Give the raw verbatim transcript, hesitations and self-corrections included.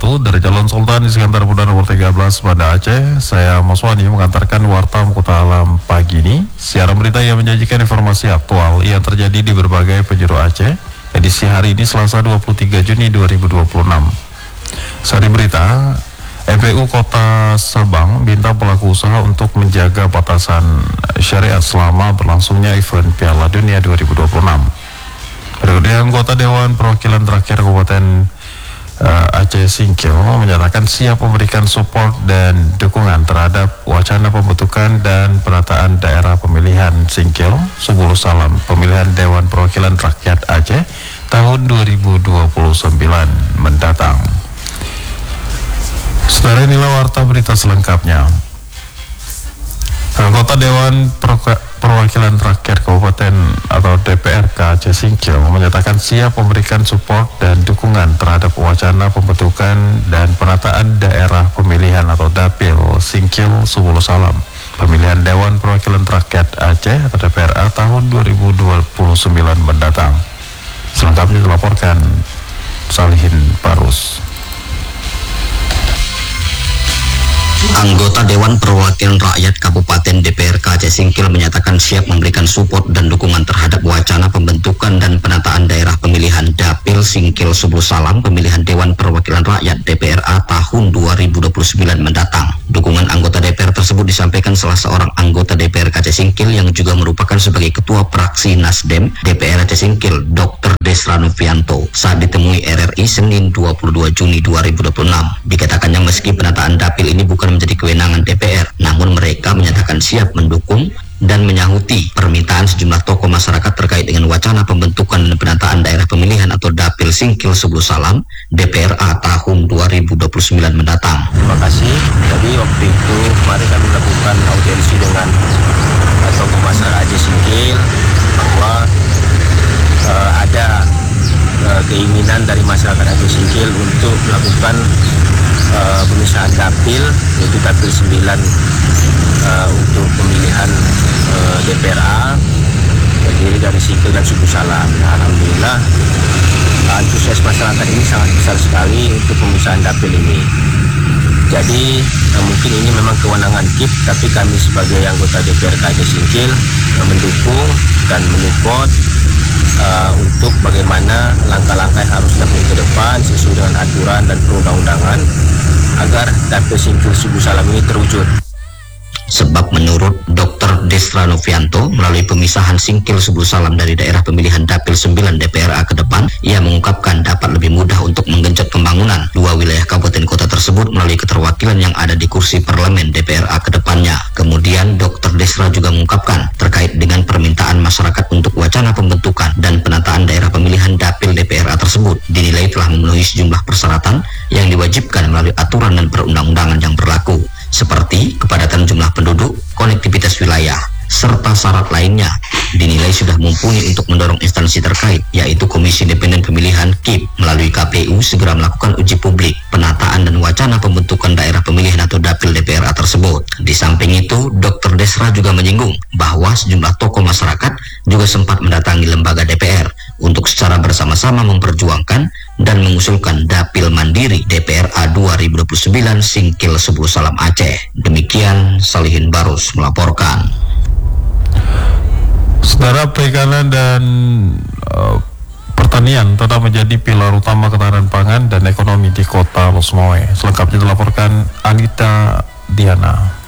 satu dari Jalan Sultan Iskandar Muda nomor tiga belas Banda Aceh. Saya Mas Wani mengantarkan warta Kota Alam pagi ini. Siaran berita yang menyajikan informasi aktual yang terjadi di berbagai penjuru Aceh. Edisi hari ini Selasa dua puluh tiga Juni dua ribu dua puluh enam. Sari berita, M P U Kota Sabang minta pelaku usaha untuk menjaga batasan syariat selama berlangsungnya event Piala Dunia dua ribu dua puluh enam. Berikutnya, anggota Dewan Perwakilan Rakyat Kabupaten uh, Aceh Singkil menyatakan siap memberikan support dan dukungan terhadap wacana pembentukan dan penataan daerah pemilihan Singkil Subul Salam pemilihan Dewan Perwakilan Rakyat Aceh tahun dua ribu dua puluh sembilan mendatang. Saudara, inilah warta berita selengkapnya. Anggota Dewan Perwakilan Rakyat Kabupaten atau D P R K Aceh Singkil menyatakan siap memberikan support dan dukungan terhadap wacana pembentukan dan penataan daerah pemilihan atau Dapil Singkil Subul Salam pemilihan Dewan Perwakilan Rakyat Aceh atau D P R A tahun dua ribu dua puluh sembilan mendatang. Selengkapnya dilaporkan Salihin Parus. Anggota Dewan Perwakilan Rakyat Kabupaten D P R K Aceh Singkil menyatakan siap memberikan support dan dukungan terhadap wacana pembentukan dan penataan daerah pemilihan Dapil Singkil Subul Salam pemilihan Dewan Perwakilan Rakyat D P R A tahun dua ribu dua puluh sembilan mendatang. Dukungan anggota D P R tersebut disampaikan salah seorang anggota D P R K Aceh Singkil yang juga merupakan sebagai Ketua Praksi Nasdem D P R Aceh Singkil, Doktor Desra Novianto, saat ditemui R R I Senin dua puluh dua Juni dua ribu dua puluh enam. Dikatakannya meski penataan Dapil ini bukan menjadi kewenangan D P R, namun mereka menyatakan siap mendukung dan menyahuti permintaan sejumlah tokoh masyarakat terkait dengan wacana pembentukan dan penataan daerah pemilihan atau Dapil Singkil Subul Salam D P R A tahun dua ribu dua puluh sembilan mendatang. Terima kasih. Jadi waktu itu kemarin kami melakukan audiensi dengan tokoh masyarakat Aceh Singkil bahwa uh, ada uh, keinginan dari masyarakat Aceh Singkil untuk melakukan uh, pemisahan dapil, yaitu dapil sembilan uh, untuk pemilihan uh, D P R A terdiri dari Singkil dan Subul Salam. Nah, alhamdulillah antusias masyarakat ini sangat besar sekali untuk pemisahan dapil ini. Jadi uh, mungkin ini memang kewenangan K I P, tapi kami sebagai anggota D P R K Aceh Singkil uh, mendukung dan menyupport uh, untuk bagaimana langkah-langkah yang harus dilakukan ke depan sesuai dengan aturan dan perundang-undangan agar Dapil Singkil Subul Salam ini terwujud. Sebab menurut Doktor Desra Novianto, melalui pemisahan Singkil Subul Salam dari daerah pemilihan Dapil sembilan D P R A ke depan, ia mengungkapkan dapat lebih mudah untuk menggenjot pembangunan dua wilayah kabupaten kota tersebut melalui keterwakilan yang ada di kursi parlemen D P R A ke depannya. Kemudian Doktor Desra juga mengungkapkan terkait dengan permintaan masyarakat untuk wacana pembentukan dan penataan daerah pemilihan Dapil D P R A tersebut dinilai telah memenuhi sejumlah persyaratan yang diwajibkan melalui aturan dan perundang-undangan yang berlaku, seperti kepadatan jumlah penduduk, konektivitas wilayah, serta syarat lainnya dinilai sudah mumpuni untuk mendorong instansi terkait, yaitu Komisi Independen Pemilihan K I P melalui K P U segera melakukan uji publik, penataan dan wacana pembentukan daerah pemilihan atau Dapil D P R A tersebut. Di samping itu, Doktor Desra juga menyinggung bahwa sejumlah tokoh masyarakat juga sempat mendatangi lembaga D P R untuk secara bersama-sama memperjuangkan dan mengusulkan Dapil Mandiri D P R A dua ribu dua puluh sembilan Singkil Subul Salam Aceh. Demikian Salihin Barus melaporkan. Saudara, perikanan dan uh, pertanian tetap menjadi pilar utama ketahanan pangan dan ekonomi di Kota Losmoe. Selengkapnya dilaporkan Anita Diana.